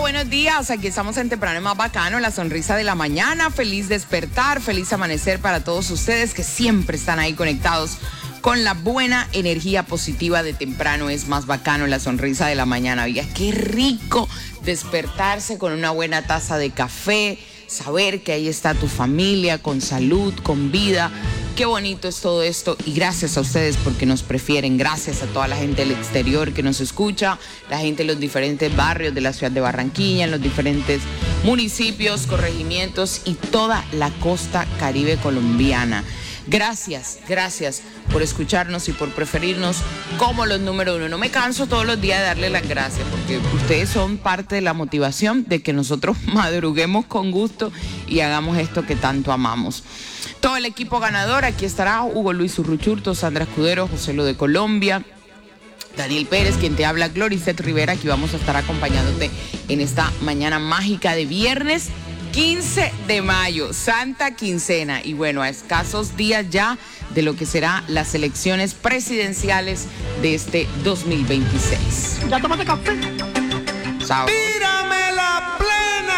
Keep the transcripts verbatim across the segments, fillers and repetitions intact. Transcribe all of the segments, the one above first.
buenos días. Aquí estamos en Temprano Más Bacano, la sonrisa de la mañana. Feliz despertar, feliz amanecer para todos ustedes que siempre están ahí conectados con la buena energía positiva de Temprano es Más Bacano, la sonrisa de la mañana. Oiga, qué rico despertarse con una buena taza de café, saber que ahí está tu familia con salud, con vida. Qué bonito es todo esto y gracias a ustedes porque nos prefieren, gracias a toda la gente del exterior que nos escucha, la gente en los diferentes barrios de la ciudad de Barranquilla, en los diferentes municipios, corregimientos y toda la costa caribe colombiana. Gracias, gracias por escucharnos y por preferirnos como los número uno. No me canso todos los días de darle las gracias porque ustedes son parte de la motivación de que nosotros madruguemos con gusto y hagamos esto que tanto amamos. Todo el equipo ganador, aquí estará Hugo Luis Urruchurto, Sandra Escudero, José Lo de Colombia, Daniel Pérez, quien te habla, Gloricet Rivera. Aquí vamos a estar acompañándote en esta mañana mágica de viernes quince de mayo, Santa Quincena. Y bueno, a escasos días ya de lo que será las elecciones presidenciales de este dos mil veintiséis. ¿Ya tomaste café? ¿Sabes? ¡Tírame la plena!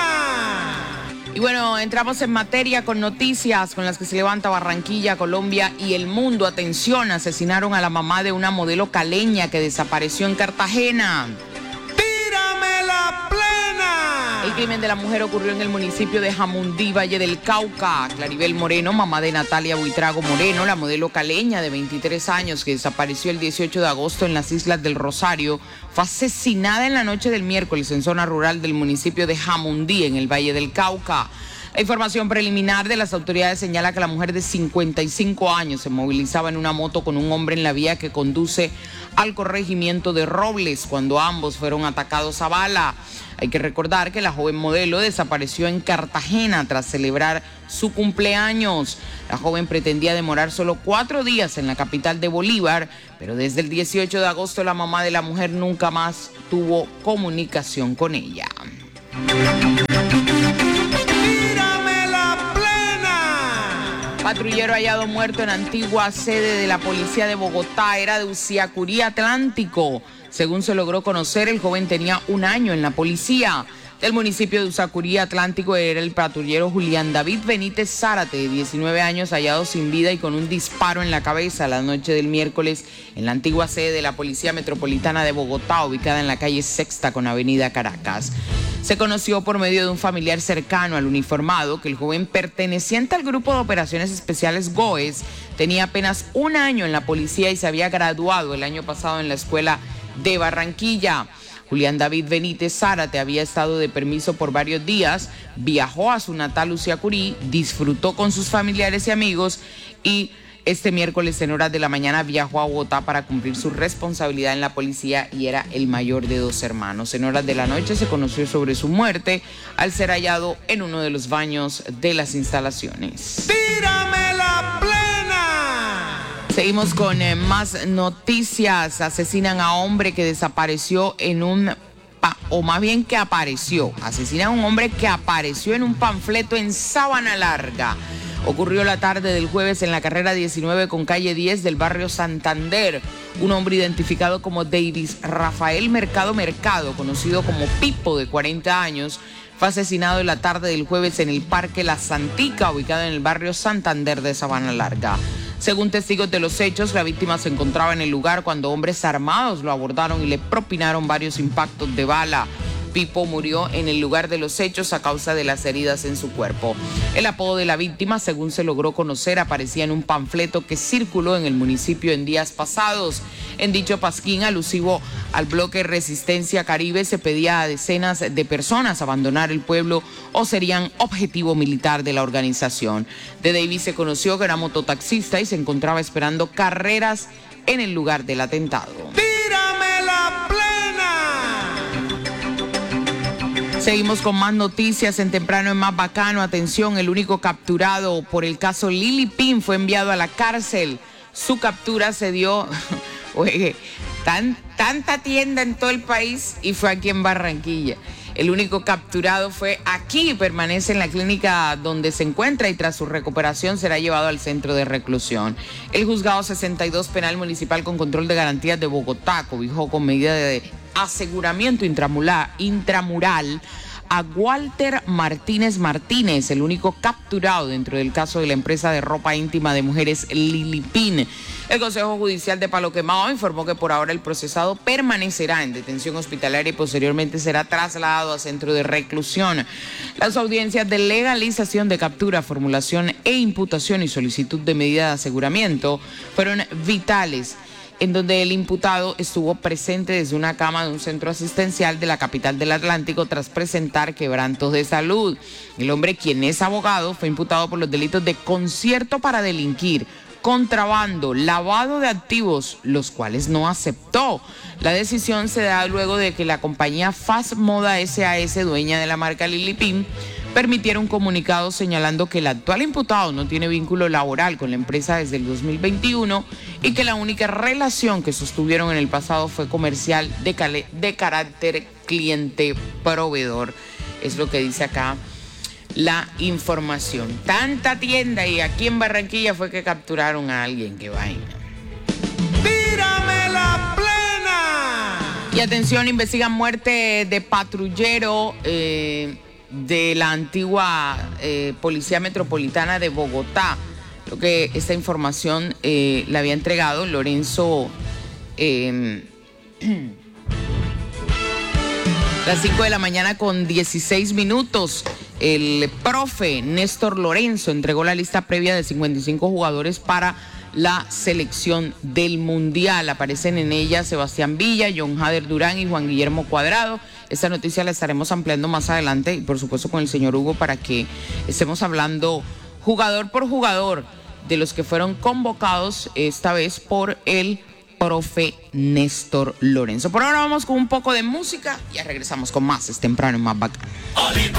Y bueno, entramos en materia con noticias con las que se levanta Barranquilla, Colombia y el mundo. Atención, asesinaron a la mamá de una modelo caleña que desapareció en Cartagena. ¡Tírame la plena! El crimen de la mujer ocurrió en el municipio de Jamundí, Valle del Cauca. Claribel Moreno, mamá de Natalia Buitrago Moreno, la modelo caleña de veintitrés años que desapareció el dieciocho de agosto en las Islas del Rosario, fue asesinada en la noche del miércoles en zona rural del municipio de Jamundí, en el Valle del Cauca. La información preliminar de las autoridades señala que la mujer de cincuenta y cinco años se movilizaba en una moto con un hombre en la vía que conduce al corregimiento de Robles cuando ambos fueron atacados a bala. Hay que recordar que la joven modelo desapareció en Cartagena tras celebrar su cumpleaños. La joven pretendía demorar solo cuatro días en la capital de Bolívar, pero desde el dieciocho de agosto la mamá de la mujer nunca más tuvo comunicación con ella. Patrullero hallado muerto en antigua sede de la policía de Bogotá, era de Uciacurí Atlántico. Según se logró conocer, el joven tenía un año en la policía. Del municipio de Uciacurí Atlántico era el patrullero Julián David Benítez Zárate, de diecinueve años, hallado sin vida y con un disparo en la cabeza la noche del miércoles en la antigua sede de la Policía Metropolitana de Bogotá, ubicada en la calle Sexta con Avenida Caracas. Se conoció por medio de un familiar cercano al uniformado que el joven perteneciente al Grupo de Operaciones Especiales GOES tenía apenas un año en la policía y se había graduado el año pasado en la escuela de Barranquilla. Julián David Benítez Zárate había estado de permiso por varios días, viajó a su natal Uciacurí, disfrutó con sus familiares y amigos y este miércoles en horas de la mañana viajó a Bogotá para cumplir su responsabilidad en la policía y era el mayor de dos hermanos. En horas de la noche se conoció sobre su muerte al ser hallado en uno de los baños de las instalaciones. ¡Tírame la plena! Seguimos con eh, más noticias. Asesinan a hombre que desapareció en un... o más bien que apareció. Asesinan a un hombre que apareció en un panfleto en Sabana Larga. Ocurrió la tarde del jueves en la carrera diecinueve con calle diez del barrio Santander. Un hombre identificado como Davis Rafael Mercado Mercado, conocido como Pipo, de cuarenta años, fue asesinado en la tarde del jueves en el Parque La Santica, ubicado en el barrio Santander de Sabana Larga. Según testigos de los hechos, la víctima se encontraba en el lugar cuando hombres armados lo abordaron y le propinaron varios impactos de bala. Pipo murió en el lugar de los hechos a causa de las heridas en su cuerpo. El apodo de la víctima, según se logró conocer, aparecía en un panfleto que circuló en el municipio en días pasados. En dicho pasquín alusivo al bloque Resistencia Caribe se pedía a decenas de personas abandonar el pueblo o serían objetivo militar de la organización. De Davis se conoció que era mototaxista y se encontraba esperando carreras en el lugar del atentado. ¡Tírame la plena! Seguimos con más noticias en Temprano es Más Bacano. Atención, el único capturado por el caso Lili Pin fue enviado a la cárcel. Su captura se dio, oye, tan, tanta tienda en todo el país y fue aquí en Barranquilla. El único capturado fue aquí, permanece en la clínica donde se encuentra y tras su recuperación será llevado al centro de reclusión. El juzgado sesenta y dos penal municipal con control de garantías de Bogotá cobijó con medida de aseguramiento intramural, intramural a Walter Martínez Martínez, el único capturado dentro del caso de la empresa de ropa íntima de mujeres Lilipin. El Consejo Judicial de Palo Quemado informó que por ahora el procesado permanecerá en detención hospitalaria y posteriormente será trasladado a centro de reclusión. Las audiencias de legalización de captura, formulación e imputación y solicitud de medida de aseguramiento fueron vitales, en donde el imputado estuvo presente desde una cama de un centro asistencial de la capital del Atlántico tras presentar quebrantos de salud. El hombre, quien es abogado, fue imputado por los delitos de concierto para delinquir, contrabando, lavado de activos, los cuales no aceptó. La decisión se da luego de que la compañía Fast Moda S A S, dueña de la marca Lilipin, permitiera un comunicado señalando que el actual imputado no tiene vínculo laboral con la empresa desde el dos mil veintiuno y que la única relación que sostuvieron en el pasado fue comercial de, cale, de carácter cliente-proveedor. Es lo que dice acá la información. Tanta tienda y aquí en Barranquilla fue que capturaron a alguien. ¡Qué vaina! ¡Tírame la plena! Y atención, investigan muerte de patrullero eh, de la antigua eh, Policía Metropolitana de Bogotá. Lo que esta información eh, la había entregado Lorenzo eh, las cinco de la mañana con dieciséis minutos. El profe Néstor Lorenzo entregó la lista previa de cincuenta y cinco jugadores para la selección del Mundial. Aparecen en ella Sebastián Villa, John Jader Durán y Juan Guillermo Cuadrado. Esta noticia la estaremos ampliando más adelante y por supuesto con el señor Hugo para que estemos hablando jugador por jugador de los que fueron convocados esta vez por el profe Néstor Lorenzo. Por ahora vamos con un poco de música y ya regresamos con más. Es temprano y más bacano.